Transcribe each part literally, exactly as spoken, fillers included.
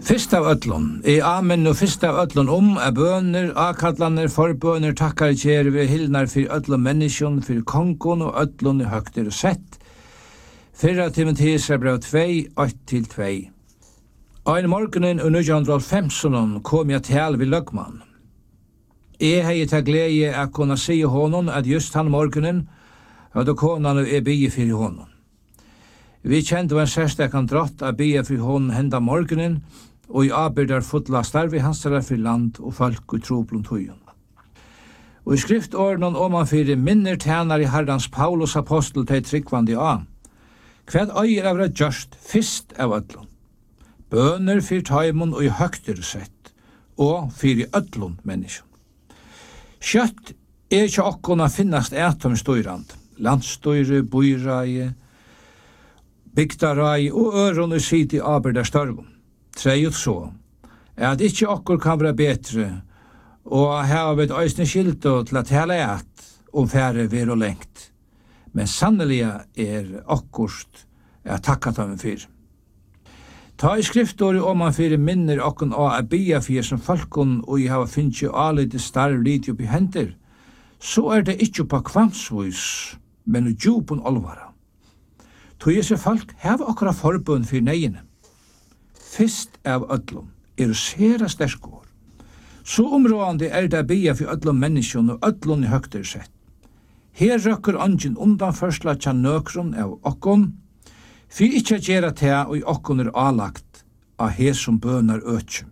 Fyrst av öllun, I amen og fyrst av öllun om er bøner, akallaner, forbøner, takkar kjær vi hilnar fyrir öllun menneskjon, fyrir kongon og öllun I høgtir og sett. Fyrra Timotheus brev to, eitt til to. Ein morgenen og nítjan hálvfems kom jeg til vi løgmann. Jeg hei til glede at kunne si honom at just han morgenen hadde konan og jeg bygge fyrir honom. Vi kjente en særstekan drott at bygge fyrir honom henda morgenen, og I arbeidar fotla starvi hansara fyrir land og folk og troblund høyun. Og I skriftordnen om han fyrir minner tjener I Herrans Paulus apostel til tryggvandi A. Hvad øyer av det gjørst fyrst av öllun. Bøner fyrir taimon og I høgtir sett, og fyrir öllun menneskjon. Kjøtt er ikke okkona finnast etom støyrand, landstøyre, bøyraie, bygdarai og øron og sidi arbeidar størgum. Trejut så, at ikkje okkur kan være betre, og her vi et øysne skilto til at hele et om færre ver og lengt. Men sannelig er okkurst er takkat av en fyr. Ta I skriftåret om man fyrir minner okkun av a bia fyrir som falkun og I hava finnst alite starv liti oppi hender, så er det ikkje på kvamsvis, men djupun olvara. Tog jese folk hava okkara forbund fyrir negine. Fyrst av öllum er sera sterskor. Så områdande er det bia for öllum menneskjon og öllum I høgtir sett. Her røkker ongin undan førsla tja nøkron av okkon, for ikkje gjerra tega og okkon er alagt av her som bønar øtjum.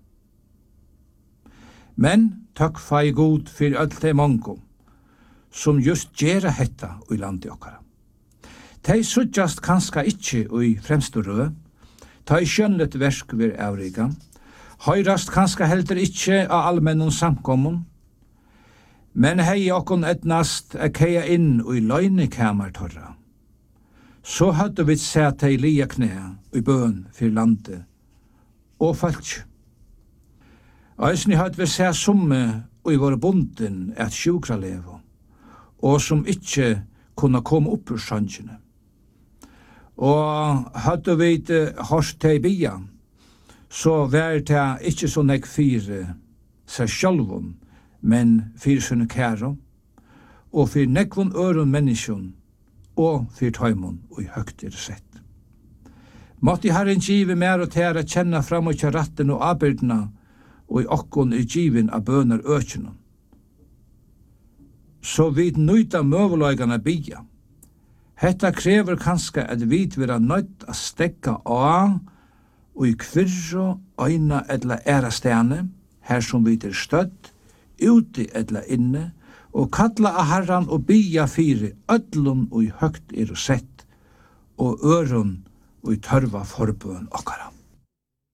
Men takk fai god for öll de mongo, som just gjerra hetta og I landi okkara. Tei suttjast kanska ikkje og I fremstu rød, ta I skjønnet versk vir avriga, høyrast kanska heldur ikkje av allmennun samkommun, men hei okkon etnast er keia inn og I løgnekamar torra. Så hadde vi sett I lia knæ og I bøn fyrir landet, og falsk. Eisni hadde vi sett summe og I våre bunden et sjukra levo, og som ikkje kunne komme opp ur sandjene. Og hadde vi hørt til bia, så var det ikke så nek fire seg sjálvun, men fire sønne kære, og fire nekvun øren menneskjon, og fire taimon og I høgtir sett. Måtte Herren give mer og tæra kjenna fram og kja ratten og arbeidna, og I okkon I givin av bønar økjennom. Så vid nøyta møveløygana bia. Hetta krever kanska at vit vera nøyt a stekka av og I kvirro, øyna edla æra stene, her som vit er støtt, uti edla inne, og kalla a Herran og bia fyri öllun og I høgt er og sett, og øron og I tørva forbøn okkara.